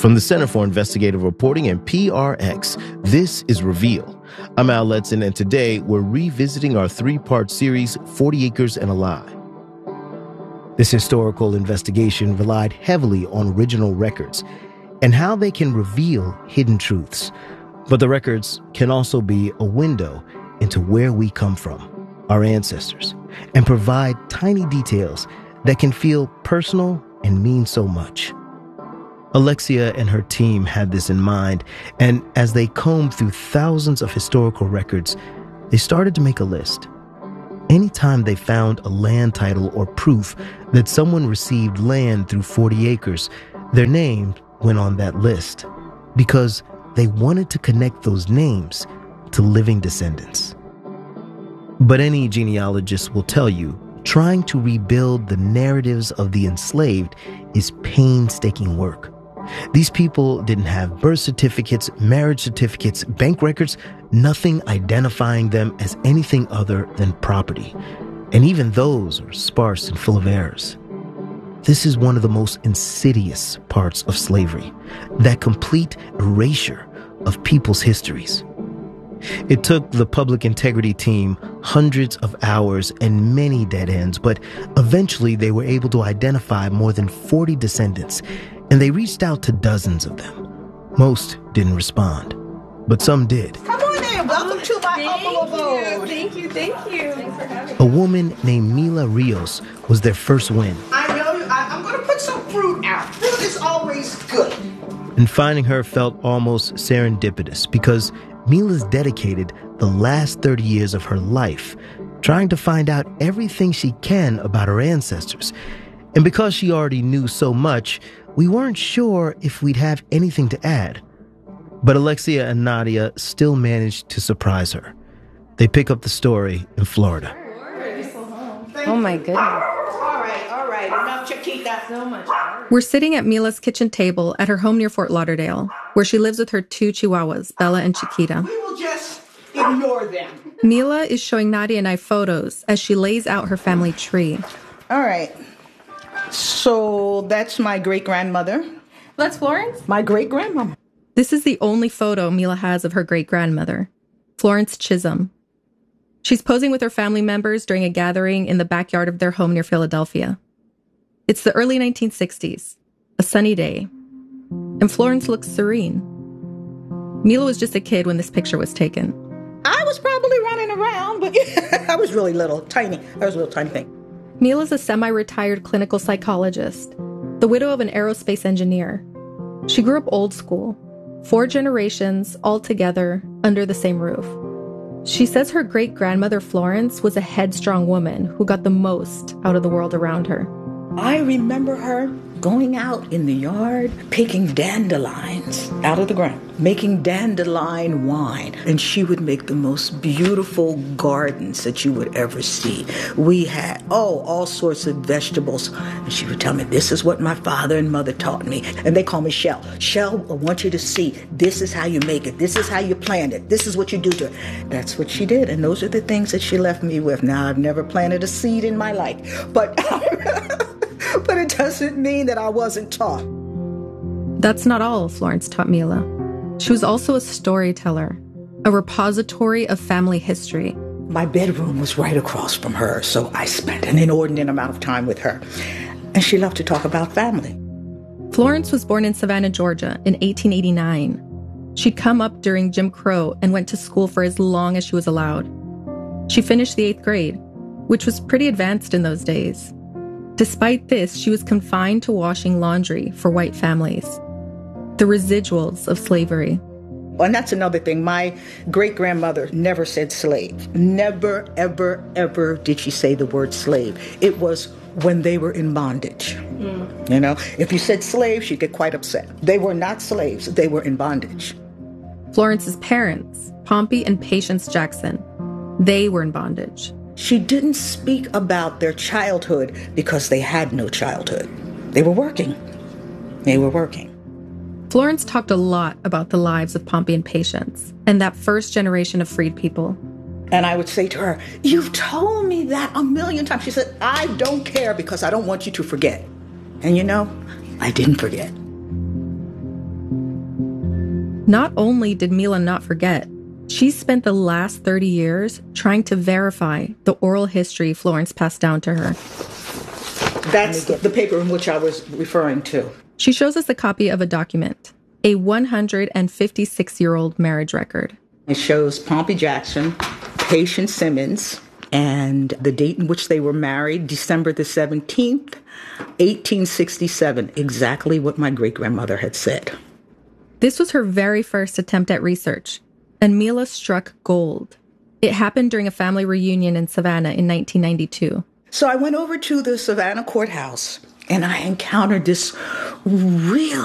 From the Center for Investigative Reporting and PRX, this is Reveal. I'm Al Letson, and today we're revisiting our three-part series, 40 Acres and a Lie. This historical investigation relied heavily on original records and how they can reveal hidden truths. But the records can also be a window into where we come from, our ancestors, and provide tiny details that can feel personal and mean so much. Alexia and her team had this in mind, and as they combed through thousands of historical records, they started to make a list. Anytime they found a land title or proof that someone received land through 40 acres, their name went on that list because they wanted to connect those names to living descendants. But any genealogist will tell you, trying to rebuild the narratives of the enslaved is painstaking work. These people didn't have birth certificates, marriage certificates, bank records, nothing identifying them as anything other than property. And even those are sparse and full of errors. This is one of the most insidious parts of slavery, that complete erasure of people's histories. It took the public integrity team hundreds of hours and many dead ends, but eventually they were able to identify more than 40 descendants, and they reached out to dozens of them. Most didn't respond, but some did. Come on in. Welcome to my humble abode. Thank you. Thanks for having me. A woman named Mila Rios was their first win. I know I'm going to put some fruit out. Fruit is always good. And finding her felt almost serendipitous because Mila's dedicated the last 30 years of her life trying to find out everything she can about her ancestors. And because she already knew so much, we weren't sure if we'd have anything to add. But Alexia and Nadia still managed to surprise her. They pick up the story in Florida. Oh my goodness. All right. Enough, Chiquita. So much. We're sitting at Mila's kitchen table at her home near Fort Lauderdale, where she lives with her two chihuahuas, Bella and Chiquita. We will just ignore them. Mila is showing Nadia and I photos as she lays out her family tree. All right. So that's my great-grandmother. That's Florence? My great-grandmama. This is the only photo Mila has of her great-grandmother, Florence Chisholm. She's posing with her family members during a gathering in the backyard of their home near Philadelphia. It's the early 1960s, a sunny day, and Florence looks serene. Mila was just a kid when this picture was taken. I was probably running around, but I was really little, tiny. I was a little tiny thing. Mila's a semi-retired clinical psychologist, the widow of an aerospace engineer. She grew up old school, 4 generations all together under the same roof. She says her great-grandmother Florence was a headstrong woman who got the most out of the world around her. I remember her going out in the yard, picking dandelions out of the ground, making dandelion wine. And she would make the most beautiful gardens that you would ever see. We had, all sorts of vegetables. And she would tell me, this is what my father and mother taught me. And they call me Shell. Shell, I want you to see, this is how you make it. This is how you plant it. This is what you do to it. That's what she did. And those are the things that she left me with. Now, I've never planted a seed in my life, but but it doesn't mean that I wasn't taught. That's not all Florence taught Mila. She was also a storyteller, a repository of family history. My bedroom was right across from her, so I spent an inordinate amount of time with her. And she loved to talk about family. Florence was born in Savannah, Georgia in 1889. She'd come up during Jim Crow and went to school for as long as she was allowed. She finished the 8th grade, which was pretty advanced in those days. Despite this, she was confined to washing laundry for white families. The residuals of slavery. And that's another thing. My great-grandmother never said slave. Never, ever, ever did she say the word slave. It was when they were in bondage. You know, if you said slave, she'd get quite upset. They were not slaves. They were in bondage. Florence's parents, Pompey and Patience Jackson, they were in bondage. She didn't speak about their childhood because they had no childhood. They were working. Florence talked a lot about the lives of Pompey and Patience and that first generation of freed people. And I would say to her, you've told me that a million times. She said, I don't care because I don't want you to forget. And you know, I didn't forget. Not only did Mila not forget, she spent the last 30 years trying to verify the oral history Florence passed down to her. That's the paper in which I was referring to. She shows us a copy of a document, a 156-year-old marriage record. It shows Pompey Jackson, Patience Simmons, and the date in which they were married, December the 17th, 1867, exactly what my great-grandmother had said. This was her very first attempt at research, and Mila struck gold. It happened during a family reunion in Savannah in 1992. So I went over to the Savannah courthouse, and I encountered this real